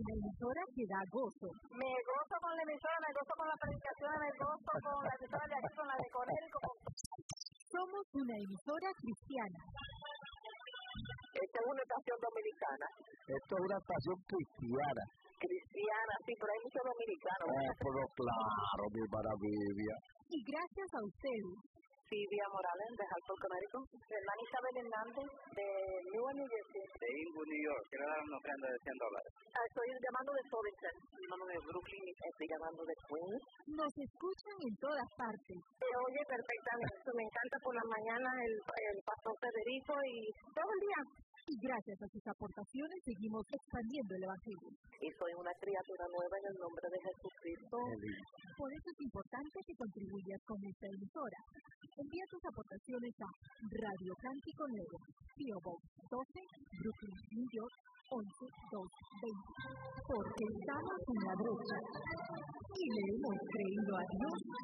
una emisora que da gozo. Me gozo con la emisora, me gozo con la predicación, me gozo con la emisora de aquí, con la de Corel. Somos una emisora cristiana. Esta es una estación dominicana. Esto es una estación cristiana. Cristiana, sí, pero hay muchos dominicanos. Pero claro, mi maravilla. Y gracias a ustedes. Silvia Morales, de Hartford, Connecticut. Hermana Isabel Hernández, de Newark, New Jersey. De Inwood, New York. Quiero dar una ofrenda de $100. Estoy llamando de Sobinson. Estoy llamando de Brooklyn. Estoy llamando de Queens. Nos escuchan en todas partes. Se oye perfectamente. Me encanta por las mañanas el pastor Federico y todo el día. Y gracias a sus aportaciones seguimos expandiendo el Evangelio. Y soy una criatura nueva en el nombre de Jesucristo. Por eso es importante que contribuyas con esta emisora. Envía tus aportaciones a Radio Cántico Nuevo, P.O. Box 12, Brooklyn, New York, 11220. Porque estamos en la brecha y le hemos creído a Dios